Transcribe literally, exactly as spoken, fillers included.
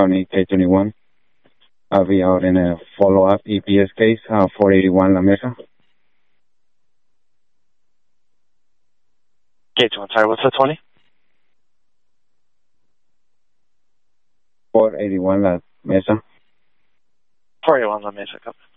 County, K twenty-one. I'll be out in a follow-up E P S case, uh, four eighty-one La Mesa. K twenty-one, sorry, what's the twenty? four eighty-one La Mesa. four eighty-one La Mesa, copy.